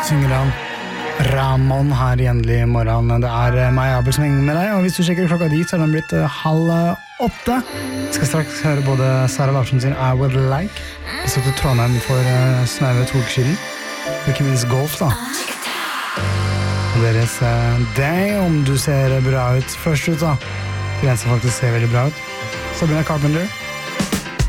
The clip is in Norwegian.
synger han Ramon her i Endelig morgen. Det meg, Abel, som henger med deg, og hvis du sjekker klokka dit, så den blitt 7:30. Vi skal straks høre både Sara Larsson sin I Would Like, vi stod til Trondheim for snaue 2 uker siden, og ikke minst golf da. Og deres deg, om du ser bra ut først ut da, til en som faktisk ser veldig bra ut. Sabrina Carpenter